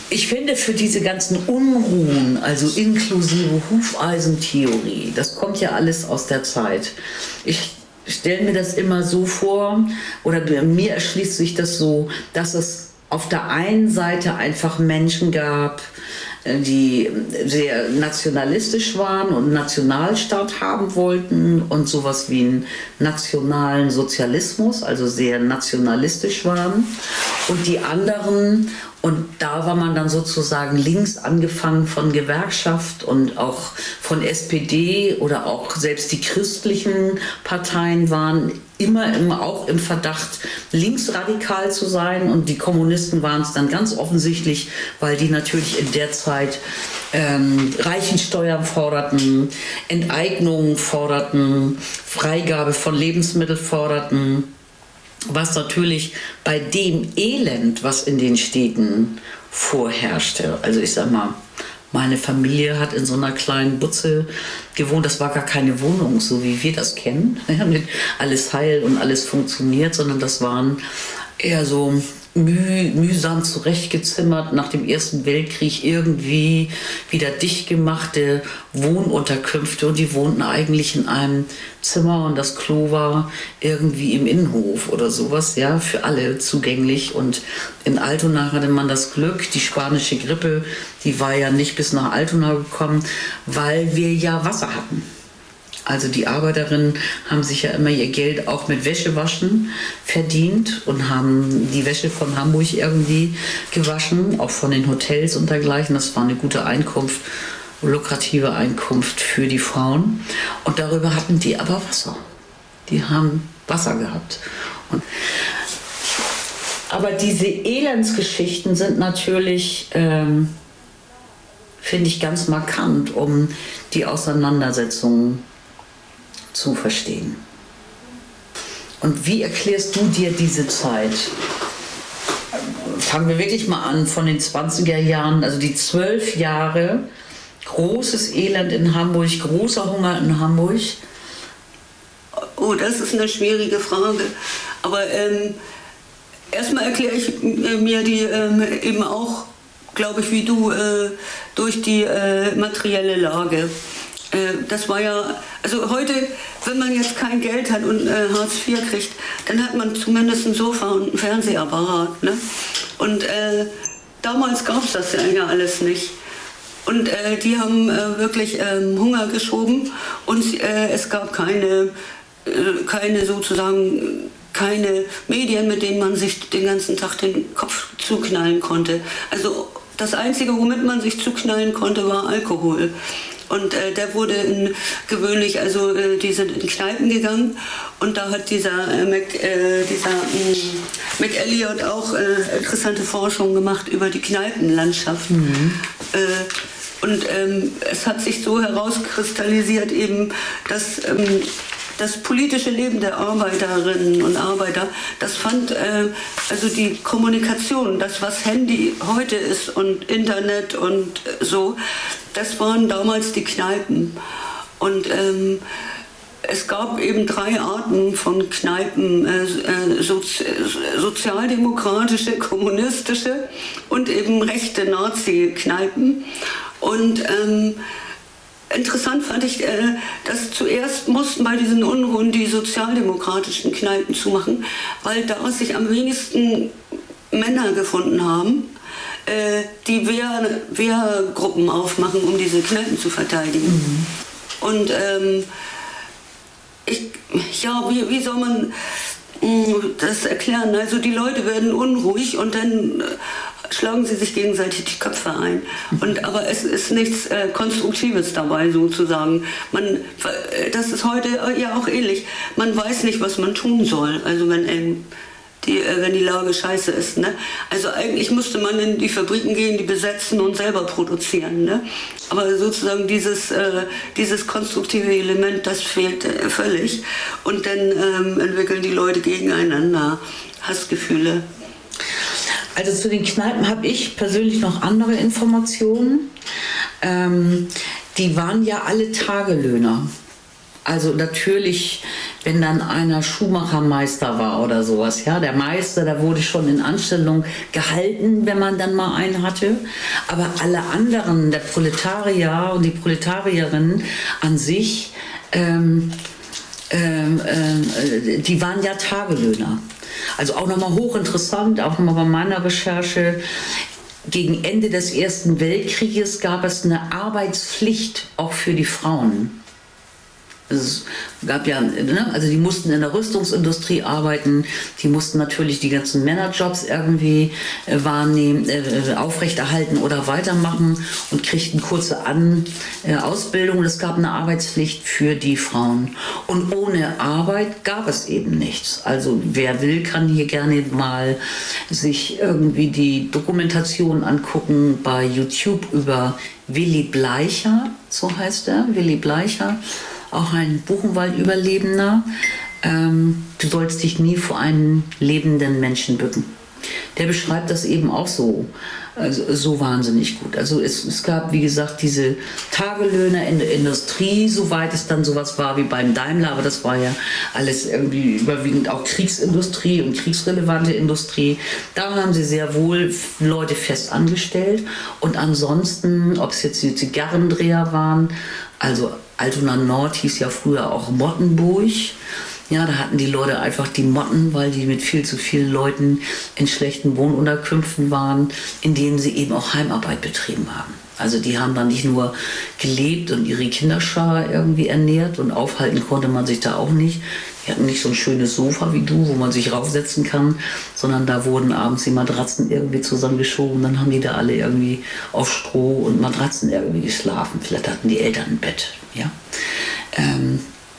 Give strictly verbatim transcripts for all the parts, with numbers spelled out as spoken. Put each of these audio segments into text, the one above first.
Ich finde, für diese ganzen Unruhen, also inklusive Hufeisentheorie, das kommt ja alles aus der Zeit. Ich stelle mir das immer so vor, oder mir erschließt sich das so, dass es auf der einen Seite einfach Menschen gab, die sehr nationalistisch waren und Nationalstaat haben wollten und sowas wie einen nationalen Sozialismus, also sehr nationalistisch waren. Und die anderen, und da war man dann sozusagen links, angefangen von Gewerkschaft und auch von S P D oder auch selbst die christlichen Parteien waren immer im, auch im Verdacht, linksradikal zu sein. Und die Kommunisten waren es dann ganz offensichtlich, weil die natürlich in der Zeit ähm, Reichensteuern forderten, Enteignungen forderten, Freigabe von Lebensmitteln forderten. Was natürlich bei dem Elend, was in den Städten vorherrschte, also ich sag mal, meine Familie hat in so einer kleinen Butze gewohnt, das war gar keine Wohnung, so wie wir das kennen, mit alles heil und alles funktioniert, sondern das waren eher so müh, mühsam zurechtgezimmert, nach dem Ersten Weltkrieg irgendwie wieder dicht gemachte Wohnunterkünfte, und die wohnten eigentlich in einem Zimmer und das Klo war irgendwie im Innenhof oder sowas, ja, für alle zugänglich. Und in Altona hatte man das Glück, die spanische Grippe, die war ja nicht bis nach Altona gekommen, weil wir ja Wasser hatten. Also die Arbeiterinnen haben sich ja immer ihr Geld auch mit Wäschewaschen verdient und haben die Wäsche von Hamburg irgendwie gewaschen, auch von den Hotels und dergleichen. Das war eine gute Einkunft, lukrative Einkunft für die Frauen. Und darüber hatten die aber Wasser. Die haben Wasser gehabt. Und aber diese Elendsgeschichten sind natürlich, ähm, finde ich, ganz markant, um die Auseinandersetzungen zu verstehen. Und wie erklärst du dir diese Zeit? Fangen wir wirklich mal an von den zwanziger Jahren, also die zwölf Jahre, großes Elend in Hamburg, großer Hunger in Hamburg. Oh, das ist eine schwierige Frage. Aber ähm, erstmal erkläre ich mir die ähm, eben auch, glaube ich, wie du, äh, durch die äh, materielle Lage. Das war ja, also heute, wenn man jetzt kein Geld hat und äh, Hartz vier kriegt, dann hat man zumindest ein Sofa und einen Fernsehapparat. Ne? Und äh, damals gab es das ja alles nicht. Und äh, die haben äh, wirklich äh, Hunger geschoben, und äh, es gab keine, äh, keine sozusagen, keine Medien, mit denen man sich den ganzen Tag den Kopf zuknallen konnte. Also das Einzige, womit man sich zuknallen konnte, war Alkohol. Und äh, der wurde in, gewöhnlich, also äh, die sind in Kneipen gegangen, und da hat dieser, äh, Mac, äh, dieser äh, McElliot auch äh, interessante Forschung gemacht über die Kneipenlandschaft. Mhm. Äh, und ähm, es hat sich so herauskristallisiert eben, dass ähm, das politische Leben der Arbeiterinnen und Arbeiter, das fand äh, also die Kommunikation, das was Handy heute ist und Internet und äh, so, das waren damals die Kneipen. Und ähm, es gab eben drei Arten von Kneipen, äh, sozi sozialdemokratische, kommunistische und eben rechte Nazi-Kneipen. Und ähm, interessant fand ich, äh, dass zuerst mussten bei diesen Unruhen die sozialdemokratischen Kneipen zumachen, weil da sich am wenigsten Männer gefunden haben, äh, die Wehr, Wehrgruppen aufmachen, um diese Kneipen zu verteidigen. Mhm. Und ähm, ich, ja, wie, wie soll man mh, das erklären? Also die Leute werden unruhig und dann äh, schlagen sie sich gegenseitig die Köpfe ein. Und, aber es ist nichts äh, Konstruktives dabei, sozusagen. Man, äh, das ist heute ja auch ähnlich. Man weiß nicht, was man tun soll, also wenn, ähm, die, äh, wenn die Lage scheiße ist. Ne? Also eigentlich müsste man in die Fabriken gehen, die besetzen und selber produzieren. Ne? Aber sozusagen dieses, äh, dieses konstruktive Element, das fehlt äh, völlig. Und dann ähm, entwickeln die Leute gegeneinander Hassgefühle. Also zu den Kneipen habe ich persönlich noch andere Informationen. Ähm, die waren ja alle Tagelöhner. Also natürlich wenn dann einer Schuhmachermeister war oder sowas. Ja, der Meister, der wurde schon in Anstellung gehalten, wenn man dann mal einen hatte. Aber alle anderen, der Proletarier und die Proletarierinnen an sich, ähm, ähm, äh, die waren ja Tagelöhner. Also auch nochmal hochinteressant, auch nochmal bei meiner Recherche. Gegen Ende des Ersten Weltkrieges gab es eine Arbeitspflicht auch für die Frauen. Es gab ja, ne, also die mussten in der Rüstungsindustrie arbeiten, die mussten natürlich die ganzen Männerjobs irgendwie äh, wahrnehmen, äh, aufrechterhalten oder weitermachen und kriegten kurze An äh, Ausbildung. Es gab eine Arbeitspflicht für die Frauen. Und ohne Arbeit gab es eben nichts. Also wer will, kann hier gerne mal sich irgendwie die Dokumentation angucken bei YouTube über Willy Bleicher, so heißt er, Willy Bleicher. Auch ein Buchenwald-Überlebender. Ähm, du sollst dich nie vor einem lebenden Menschen bücken. Der beschreibt das eben auch so, also so wahnsinnig gut. Also es, es gab, wie gesagt, diese Tagelöhner in der Industrie, soweit es dann sowas war wie beim Daimler, aber das war ja alles irgendwie überwiegend auch Kriegsindustrie und kriegsrelevante Industrie. Da haben sie sehr wohl Leute fest angestellt. Und ansonsten, ob es jetzt die Zigarrendreher waren, also Altona Nord hieß ja früher auch Mottenburg. Ja, da hatten die Leute einfach die Motten, weil die mit viel zu vielen Leuten in schlechten Wohnunterkünften waren, in denen sie eben auch Heimarbeit betrieben haben. Also die haben dann nicht nur gelebt und ihre Kinderschar irgendwie ernährt und aufhalten konnte man sich da auch nicht. Die hatten nicht so ein schönes Sofa wie du, wo man sich raufsetzen kann, sondern da wurden abends die Matratzen irgendwie zusammengeschoben. Dann haben die da alle irgendwie auf Stroh und Matratzen irgendwie geschlafen. Vielleicht hatten die Eltern ein Bett. Ja? Ähm,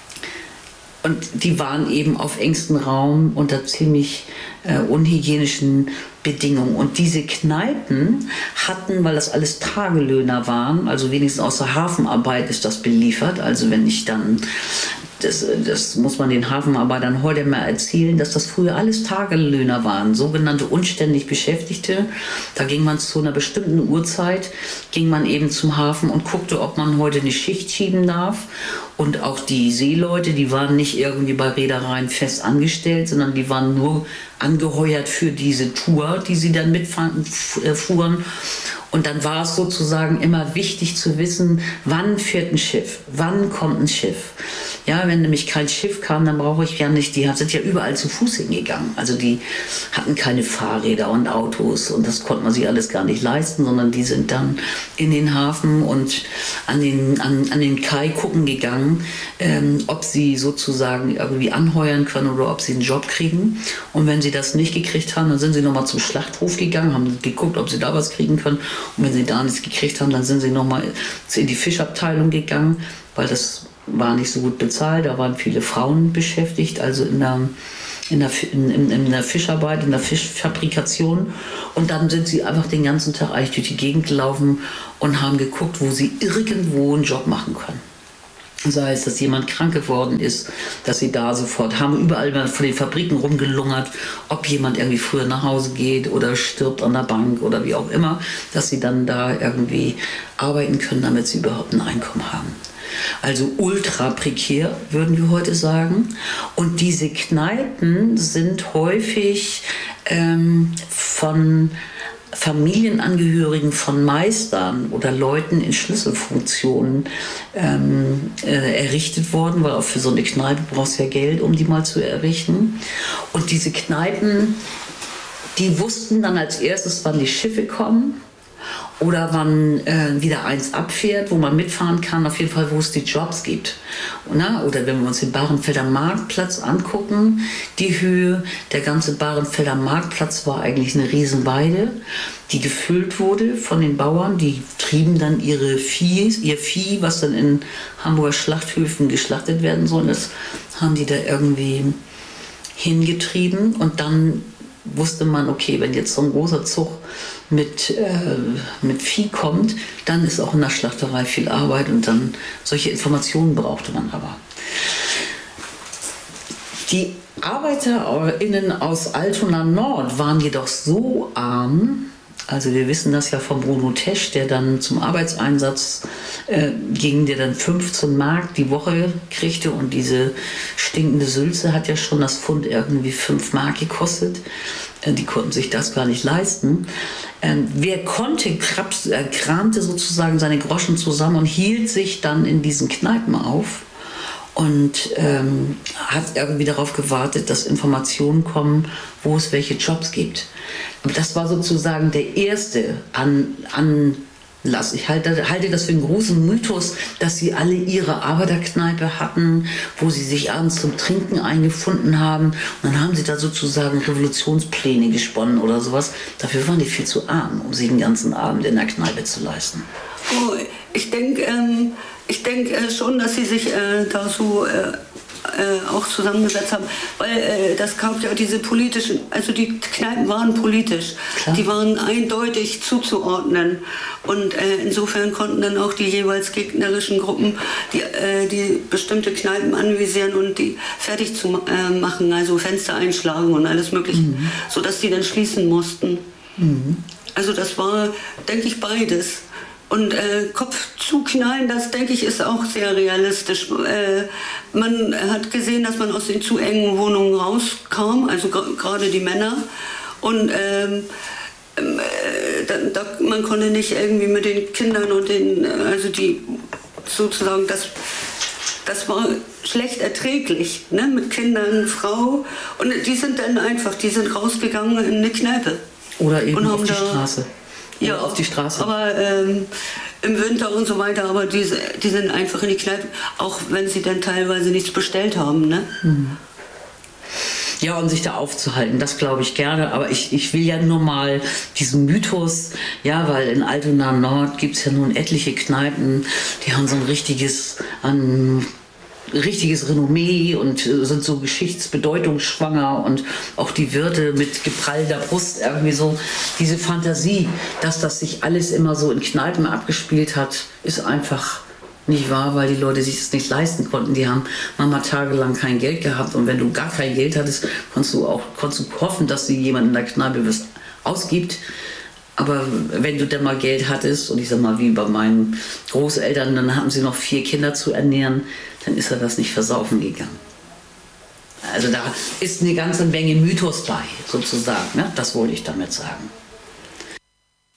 und die waren eben auf engstem Raum unter ziemlich äh, unhygienischen Bedingungen. Und diese Kneipen hatten, weil das alles Tagelöhner waren, also wenigstens aus der Hafenarbeit ist das beliefert, also wenn ich dann Das, das muss man den Hafenarbeitern heute mal erzählen, dass das früher alles Tagelöhner waren, sogenannte unständig Beschäftigte. Da ging man zu einer bestimmten Uhrzeit, ging man eben zum Hafen und guckte, ob man heute eine Schicht schieben darf. Und auch die Seeleute, die waren nicht irgendwie bei Reedereien fest angestellt, sondern die waren nur angeheuert für diese Tour, die sie dann mitfuhren. Und dann war es sozusagen immer wichtig zu wissen, wann fährt ein Schiff, wann kommt ein Schiff. Ja, wenn nämlich kein Schiff kam, dann brauche ich ja nicht, die sind ja überall zu Fuß hingegangen. Also die hatten keine Fahrräder und Autos und das konnte man sich alles gar nicht leisten, sondern die sind dann in den Hafen und an den, an, an den Kai gucken gegangen, ähm, ob sie sozusagen irgendwie anheuern können oder ob sie einen Job kriegen. Und wenn sie das nicht gekriegt haben, dann sind sie nochmal zum Schlachthof gegangen, haben geguckt, ob sie da was kriegen können. Und wenn sie da nichts gekriegt haben, dann sind sie nochmal in die Fischabteilung gegangen, weil das war nicht so gut bezahlt, da waren viele Frauen beschäftigt, also in der, in der, in, in der Fischarbeit, in der Fischfabrikation. Und dann sind sie einfach den ganzen Tag eigentlich durch die Gegend gelaufen und haben geguckt, wo sie irgendwo einen Job machen können. Sei es, dass jemand krank geworden ist, dass sie da sofort haben, überall von den Fabriken rumgelungert, ob jemand irgendwie früher nach Hause geht oder stirbt an der Bank oder wie auch immer, dass sie dann da irgendwie arbeiten können, damit sie überhaupt ein Einkommen haben. Also ultra prekär, würden wir heute sagen. Und diese Kneipen sind häufig ähm, von Familienangehörigen von Meistern oder Leuten in Schlüsselfunktionen ähm, äh, errichtet worden, weil auch für so eine Kneipe brauchst du ja Geld, um die mal zu errichten. Und diese Kneipen, die wussten dann als erstes, wann die Schiffe kommen oder wann äh, wieder eins abfährt, wo man mitfahren kann, auf jeden Fall, wo es die Jobs gibt. Na? Oder wenn wir uns den Bahrenfelder Marktplatz angucken, die Höhe, der ganze Bahrenfelder Marktplatz war eigentlich eine Riesenweide, die gefüllt wurde von den Bauern, die trieben dann ihre Vieh, ihr Vieh, was dann in Hamburger Schlachthöfen geschlachtet werden soll, das haben die da irgendwie hingetrieben und dann wusste man, okay, wenn jetzt so ein großer Zug mit, äh, mit Vieh kommt, dann ist auch in der Schlachterei viel Arbeit und dann solche Informationen brauchte man aber. Die ArbeiterInnen aus Altona Nord waren jedoch so arm, Also wir wissen das ja von Bruno Tesch, der dann zum Arbeitseinsatz äh, ging, der dann fünfzehn Mark die Woche kriegte und diese stinkende Sülze hat ja schon das Pfund irgendwie fünf Mark gekostet. Äh, die konnten sich das gar nicht leisten. Ähm, wer konnte, krabs, äh, kramte sozusagen seine Groschen zusammen und hielt sich dann in diesen Kneipen auf. Und ähm, hat irgendwie darauf gewartet, dass Informationen kommen, wo es welche Jobs gibt. Aber das war sozusagen der erste An Anlass. Ich halte, halte das für einen großen Mythos, dass sie alle ihre Arbeiterkneipe hatten, wo sie sich abends zum Trinken eingefunden haben. Und dann haben sie da sozusagen Revolutionspläne gesponnen oder sowas. Dafür waren die viel zu arm, um sich den ganzen Abend in der Kneipe zu leisten. Oh, ich denke ähm, ich denk, äh, schon, dass sie sich äh, da so äh, äh, auch zusammengesetzt haben, weil äh, das gab ja diese politischen, also die Kneipen waren politisch, Klar. Die waren eindeutig zuzuordnen und äh, insofern konnten dann auch die jeweils gegnerischen Gruppen die, äh, die bestimmte Kneipen anvisieren und die fertig zu äh, machen, also Fenster einschlagen und alles mögliche, mhm. sodass die dann schließen mussten. Mhm. Also das war, denke ich, beides. Und äh, Kopf zuknallen, das denke ich, ist auch sehr realistisch. Äh, man hat gesehen, dass man aus den zu engen Wohnungen rauskam, also gerade die Männer. Und ähm, äh, da, da, man konnte nicht irgendwie mit den Kindern und den, also die sozusagen, das, das war schlecht erträglich, ne? Mit Kindern, Frau. Und die sind dann einfach, die sind rausgegangen in eine Kneipe. Oder eben und auf die da, Straße. Ja, auf die Straße. Aber ähm, im Winter und so weiter, aber die, die sind einfach in die Kneipe, auch wenn sie dann teilweise nichts bestellt haben. Ne? Mhm. Ja, um sich da aufzuhalten, das glaube ich gerne. Aber ich, ich will ja nur mal diesen Mythos, ja, weil in Altona Nord gibt es ja nun etliche Kneipen, die haben so ein richtiges an richtiges Renommee und äh, sind so geschichtsbedeutungsschwanger und auch die Wirte mit geprallter Brust irgendwie so. Diese Fantasie, dass das sich alles immer so in Kneipen abgespielt hat, ist einfach nicht wahr, weil die Leute sich das nicht leisten konnten. Die haben manchmal tagelang kein Geld gehabt und wenn du gar kein Geld hattest, konntest du auch konntest du hoffen, dass dir jemand in der Kneipe was ausgibt. Aber wenn du dann mal Geld hattest, und ich sag mal, wie bei meinen Großeltern, dann hatten sie noch vier Kinder zu ernähren, dann ist er das nicht versaufen gegangen. Also da ist eine ganze Menge Mythos bei, sozusagen, ne? Das wollte ich damit sagen.